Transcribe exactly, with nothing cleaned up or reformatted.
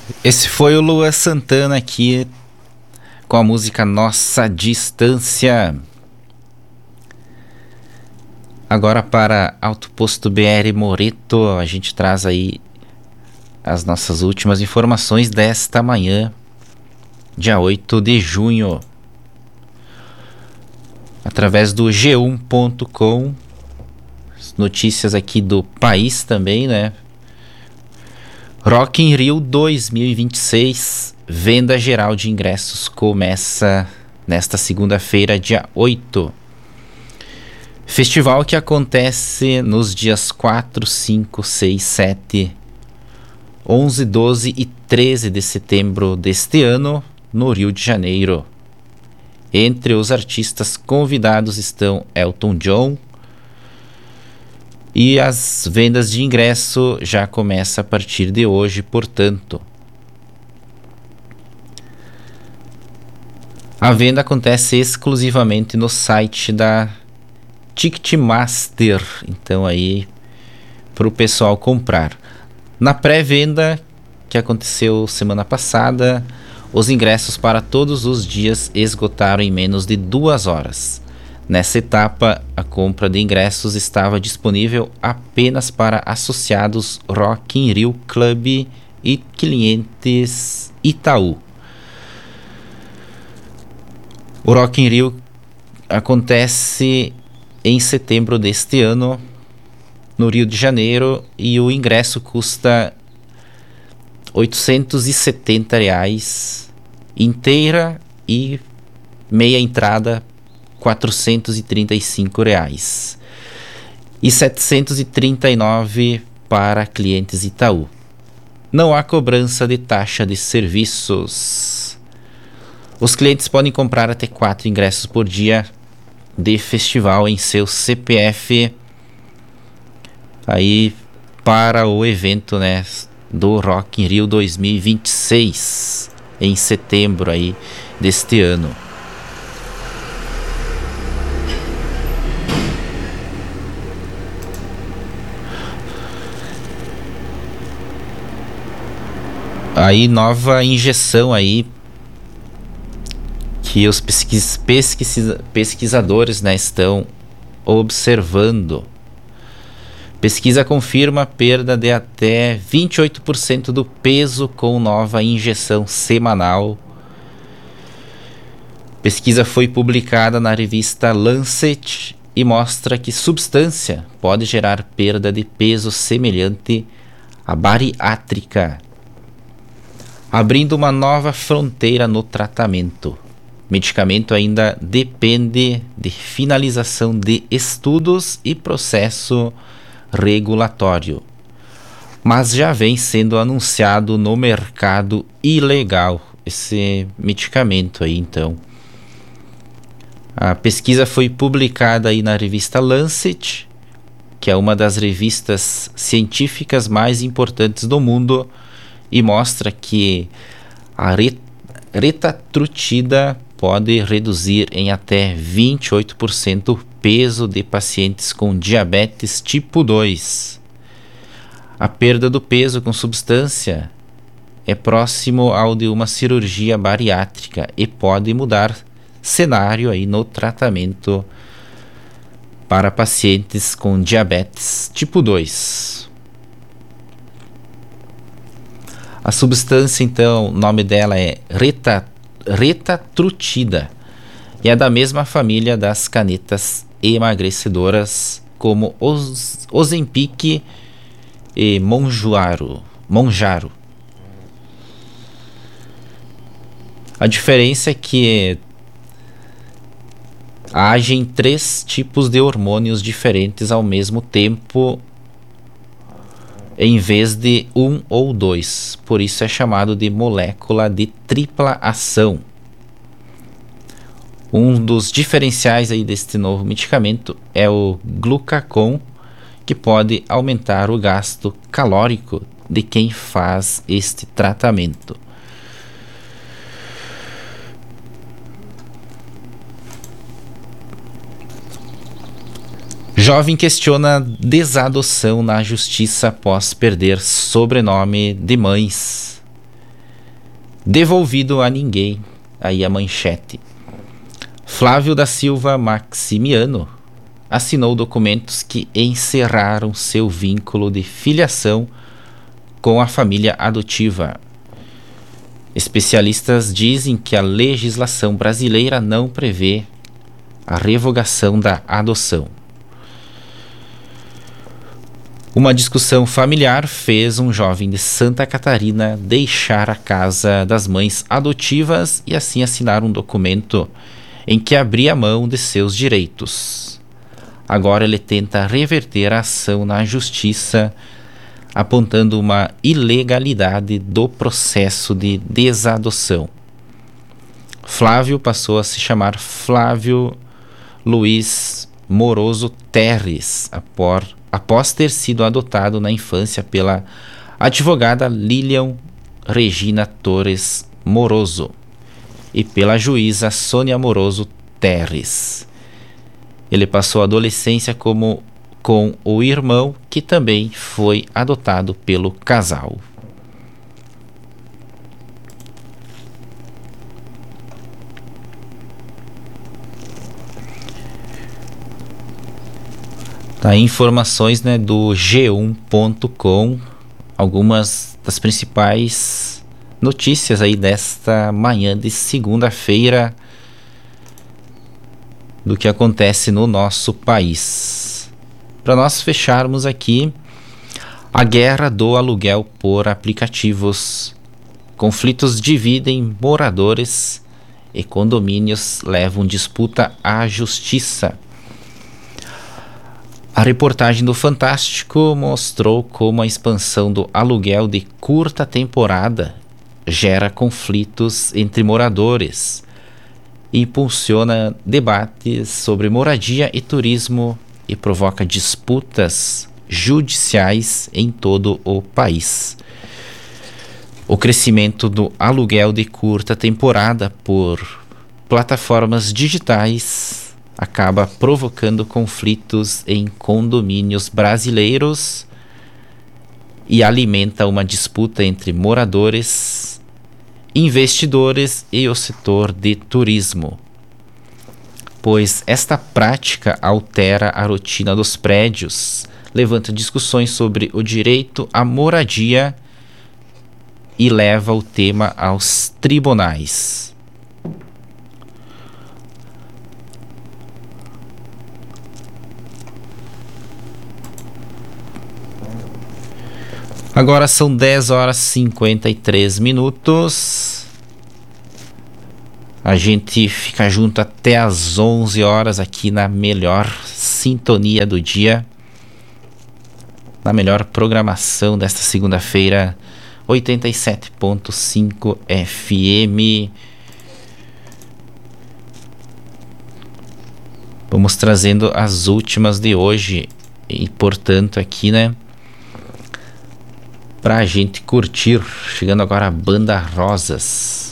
Esse foi o Luan Santana aqui com a música Nossa Distância. Agora para Auto Posto B R Moreto, a gente traz aí as nossas últimas informações desta manhã, dia oito de junho. Através do G um ponto com, notícias aqui do país também, né? Rock in Rio dois mil e vinte e seis, venda geral de ingressos começa nesta segunda-feira, dia oito. Festival que acontece nos dias quatro, cinco, seis, sete, onze, doze e treze de setembro deste ano, no Rio de Janeiro. Entre os artistas convidados estão Elton John, e as vendas de ingresso já começam a partir de hoje, portanto. A venda acontece exclusivamente no site da Ticketmaster, então aí para o pessoal comprar. Na pré-venda, que aconteceu semana passada, os ingressos para todos os dias esgotaram em menos de duas horas. Nessa etapa, a compra de ingressos estava disponível apenas para associados Rock in Rio Club e clientes Itaú. O Rock in Rio acontece em setembro deste ano, no Rio de Janeiro, e o ingresso custa oitocentos e setenta reais inteira e meia entrada quatrocentos e trinta e cinco reais e setecentos e trinta e nove para clientes Itaú. Não há cobrança de taxa de serviços. Os clientes podem comprar até quatro ingressos por dia de festival em seu C P F aí para o evento, né, do Rock in Rio dois mil e vinte e seis em setembro aí deste ano. Aí nova injeção aí que os pesquis, pesquisa, pesquisadores, né, estão observando. Pesquisa confirma perda de até vinte e oito por cento do peso com nova injeção semanal. Pesquisa foi publicada na revista Lancet e mostra que substância pode gerar perda de peso semelhante à bariátrica, abrindo uma nova fronteira no tratamento. O medicamento ainda depende de finalização de estudos e processo regulatório, mas já vem sendo anunciado no mercado ilegal esse medicamento aí, então. A pesquisa foi publicada aí na revista Lancet, que é uma das revistas científicas mais importantes do mundo, e mostra que a retatrutida pode reduzir em até vinte e oito por cento o peso de pacientes com diabetes tipo dois. A perda do peso com substância é próximo ao de uma cirurgia bariátrica e pode mudar cenário aí no tratamento para pacientes com diabetes tipo dois. A substância, então, o nome dela é reta, retatrutida e é da mesma família das canetas emagrecedoras como os Ozempic e Monjaro. Monjaro. A diferença é que agem três tipos de hormônios diferentes ao mesmo tempo, em vez de um ou dois. Por isso é chamado de molécula de tripla ação. Um dos diferenciais aí deste novo medicamento é o glucagon, que pode aumentar o gasto calórico de quem faz este tratamento. Jovem questiona desadoção na justiça após perder sobrenome de mães. devolvido a ninguém. Aí a manchete. Flávio da Silva Maximiano assinou documentos que encerraram seu vínculo de filiação com a família adotiva. Especialistas dizem que a legislação brasileira não prevê a revogação da adoção. Uma discussão familiar fez um jovem de Santa Catarina deixar a casa das mães adotivas e assim assinar um documento em que abria mão de seus direitos. Agora ele tenta reverter a ação na justiça, apontando uma ilegalidade do processo de desadoção. Flávio passou a se chamar Flávio Luiz Moroso Terres, após após ter sido adotado na infância pela advogada Lilian Regina Torres Moroso e pela juíza Sônia Moroso Terres. Ele passou a adolescência como, com o irmão, que também foi adotado pelo casal. Tá, informações, né, do G um ponto com, algumas das principais notícias aí desta manhã de segunda-feira do que acontece no nosso país. Para nós fecharmos aqui, a guerra do aluguel por aplicativos. Conflitos dividem moradores e condomínios levam disputa à justiça. A reportagem do Fantástico mostrou como a expansão do aluguel de curta temporada gera conflitos entre moradores e impulsiona debates sobre moradia e turismo e provoca disputas judiciais em todo o país. O crescimento do aluguel de curta temporada por plataformas digitais acaba provocando conflitos em condomínios brasileiros e alimenta uma disputa entre moradores, investidores e o setor de turismo, pois esta prática altera a rotina dos prédios, levanta discussões sobre o direito à moradia e leva o tema aos tribunais. Agora são dez horas e cinquenta e três minutos. A gente fica junto até às onze horas aqui na melhor sintonia do dia, na melhor programação desta segunda-feira, oitenta e sete ponto cinco F M. Vamos trazendo as últimas de hoje e, portanto, aqui, né, pra gente curtir. Chegando agora a Banda Rosas.